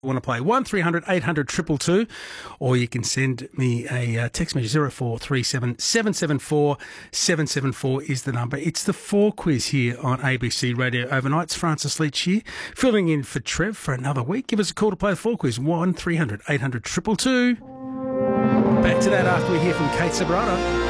want to play 1300 800 222, or you can send me a text message 0437 774 774 is the number. It's the 4 quiz here on ABC Radio Overnight. It's Francis Leach here, filling in for Trev for another week. Give us a call to play the 4 quiz 1300 800 222. Back to that after we hear from Kate Ceberano.